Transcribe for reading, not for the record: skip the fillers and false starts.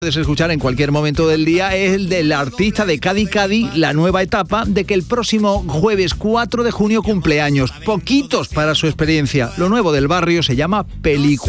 Puedes escuchar en cualquier momento del día es el del artista de Cadi Cadi, la nueva etapa de que el próximo jueves 4 de junio cumpleaños. Poquitos para su experiencia. Lo nuevo del barrio se llama Película.